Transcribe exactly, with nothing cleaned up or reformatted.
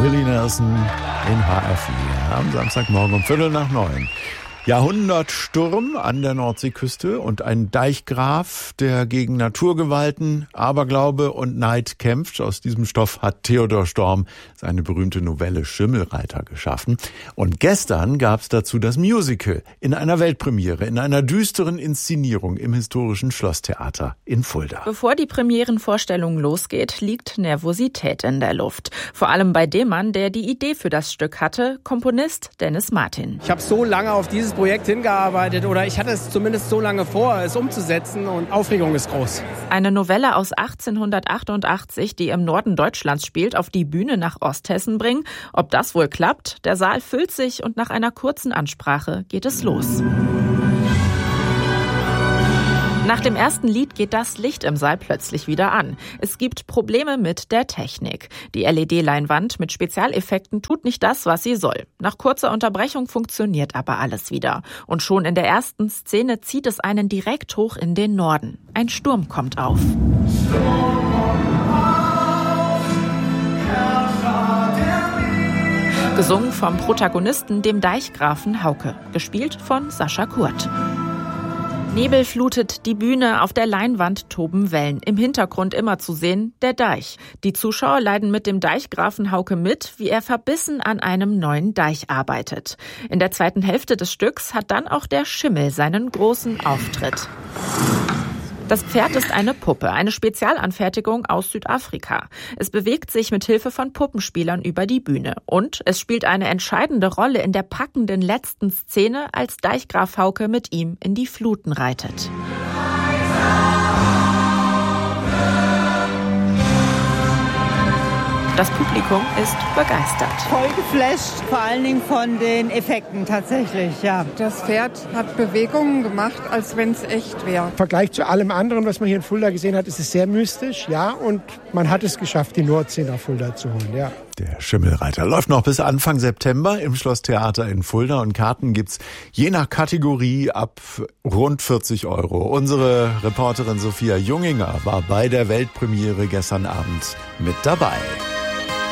Willi Nelson in H R vier am Samstagmorgen um Viertel nach neun. Jahrhundertsturm an der Nordseeküste und ein Deichgraf, der gegen Naturgewalten, Aberglaube und Neid kämpft. Aus diesem Stoff hat Theodor Storm seine berühmte Novelle Schimmelreiter geschaffen. Und gestern gab es dazu das Musical in einer Weltpremiere, in einer düsteren Inszenierung im historischen Schlosstheater in Fulda. Bevor die Premierenvorstellung losgeht, liegt Nervosität in der Luft. Vor allem bei dem Mann, der die Idee für das Stück hatte, Komponist Dennis Martin. Ich habe so lange auf dieses Projekt hingearbeitet oder ich hatte es zumindest so lange vor, es umzusetzen und Aufregung ist groß. Eine Novelle aus achtzehnhundertachtundachtzig, die im Norden Deutschlands spielt, auf die Bühne nach Osthessen bringen. Ob das wohl klappt? Der Saal füllt sich und nach einer kurzen Ansprache geht es los. Nach dem ersten Lied geht das Licht im Saal plötzlich wieder an. Es gibt Probleme mit der Technik. Die L E D-Leinwand mit Spezialeffekten tut nicht das, was sie soll. Nach kurzer Unterbrechung funktioniert aber alles wieder. Und schon in der ersten Szene zieht es einen direkt hoch in den Norden. Ein Sturm kommt auf. Gesungen vom Protagonisten, dem Deichgrafen Hauke. Gespielt von Sascha Kurt. Nebel flutet die Bühne, auf der Leinwand toben Wellen. Im Hintergrund immer zu sehen, der Deich. Die Zuschauer leiden mit dem Deichgrafen Hauke mit, wie er verbissen an einem neuen Deich arbeitet. In der zweiten Hälfte des Stücks hat dann auch der Schimmel seinen großen Auftritt. Das Pferd ist eine Puppe, eine Spezialanfertigung aus Südafrika. Es bewegt sich mit Hilfe von Puppenspielern über die Bühne. Und es spielt eine entscheidende Rolle in der packenden letzten Szene, als Deichgraf Hauke mit ihm in die Fluten reitet. Das Publikum ist begeistert. Voll geflasht, vor allen Dingen von den Effekten tatsächlich, ja. Das Pferd hat Bewegungen gemacht, als wenn es echt wäre. Im Vergleich zu allem anderen, was man hier in Fulda gesehen hat, ist es sehr mystisch, ja. Und man hat es geschafft, die Nordsee nach Fulda zu holen, ja. Der Schimmelreiter läuft noch bis Anfang September im Schlosstheater in Fulda und Karten gibt's je nach Kategorie ab rund vierzig Euro. Unsere Reporterin Sophia Junginger war bei der Weltpremiere gestern Abend mit dabei.